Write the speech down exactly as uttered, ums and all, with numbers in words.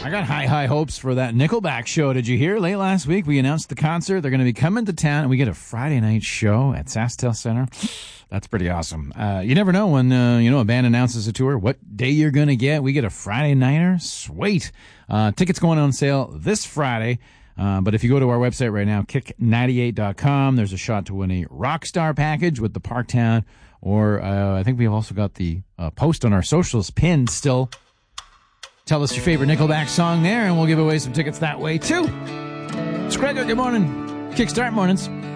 I got high, high hopes for that Nickelback show. Did you hear? Late last week, we announced the concert. They're going to be coming to town, and we get a Friday night show at SaskTel Center. That's pretty awesome. Uh, you never know when, uh, you know, a band announces a tour, what day you're going to get. We get a Friday nighter. Sweet. Uh, tickets going on sale this Friday. Uh, but if you go to our website right now, kick ninety-eight dot com, there's a shot to win a Rockstar package with the Parktown. Or uh, I think we've also got the uh, post on our socials pinned still. Tell us your favorite Nickelback song there, and we'll give away some tickets that way, too. It's Gregor. Good morning. Kickstart mornings.